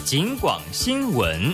警广新闻。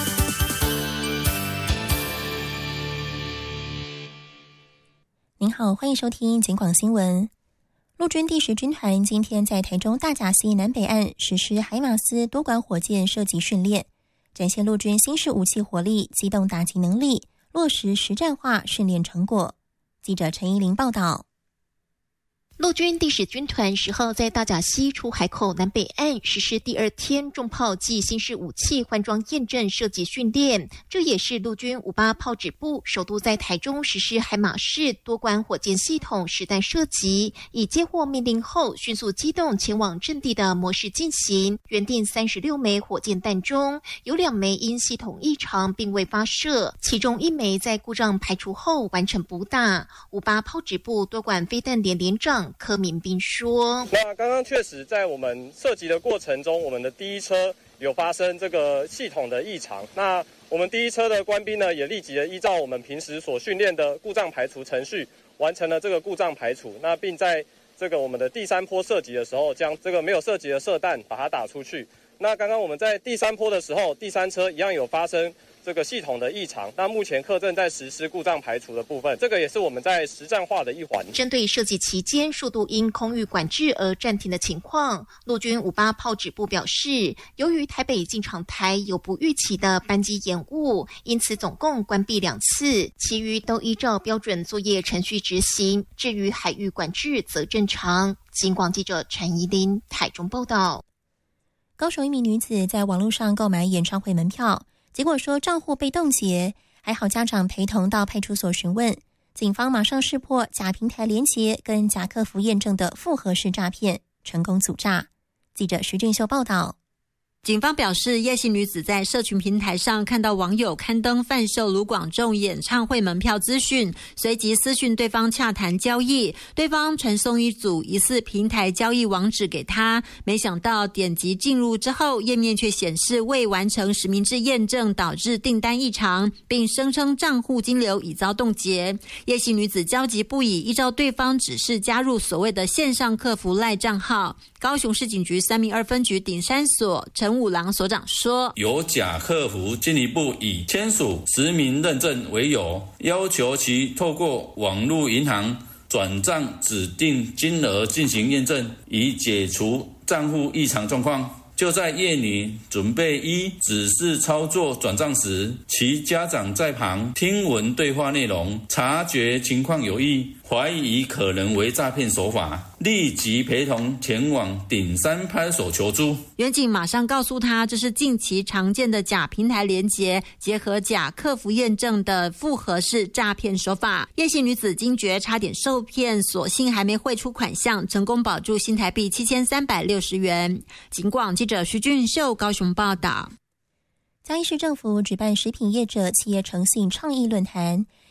您好，欢迎收听警广新闻。陆军第10军团今天在台中大甲溪南北岸实施海马斯多管火箭射击训练，展现陆军新式武器火力、机动打击能力，落实实战化训练成果。记者陈怡玲报道。 陆军第10军团10号在大甲溪出海口南北岸实施第2天重炮暨新式武器换装验证射击训练，这也是陆军58炮指部首度在台中实施海马式多管火箭系统实弹射击，以接获命令后迅速机动前往阵地的模式进行。原定36枚火箭弹中，有2枚因系统异常并未发射，其中1枚在故障排除后完成补打。58炮指部多管飞弹连连长柯明斌说：“ 那刚刚确实在我们射击的过程中，我们的第一车有发生这个系统的异常。那我们第一车的官兵呢，也立即的依照我们平时所训练的故障排除程序，完成了这个故障排除。那并在这个我们的第3波射击的时候，将这个没有射击的射弹把它打出去。那刚刚我们在第3波的时候，第3车一样有发生这个系统的异常，那目前课正在实施故障排除的部分，这个也是我们在实战化的一环。 针对射击期间速度因空域管制而暂停的情况，陆军58炮指部表示，由于台北进场台有不预期的班机延误，因此总共关闭2次，其余都依照标准作业程序执行。至于海域管制则正常。警广记者陈怡琳台中报道。 高雄一名女子在网络上购买演唱会门票，结果说账户被冻结，还好家长陪同到派出所询问，警方马上识破假平台连结跟假客服验证的复合式诈骗，成功阻诈。记者徐俊秀报道。 警方表示，叶姓女子在社群平台上看到网友刊登贩售卢广仲演唱会门票资讯，随即私讯对方洽谈交易，对方传送一组疑似平台交易网址给他，没想到点击进入之后，页面却显示未完成实名制验证，导致订单异常，并声称账户金流已遭冻结。叶姓女子焦急不已，依照对方指示加入所谓的线上客服赖账号。高雄市警局3民2分局顶山所陈武郎所长说， 有假客服进一步以签署实名认证为由，要求其透过网络银行转账指定金额进行验证，以解除账户异常状况。就在叶女准备依指示操作转账时，其家长在旁听闻对话内容，察觉情况有异，怀疑可能为诈骗手法，立即陪同前往顶山派出所求助。 员警马上告诉他，这是近期常见的假平台连结结合假客服验证的复合式诈骗手法。叶姓女子惊觉差点受骗，所幸还没汇出款项，成功保住新台币7360元。警广记者徐俊秀高雄报道。 嘉义市政府举办食品业者企业诚信倡议论坛，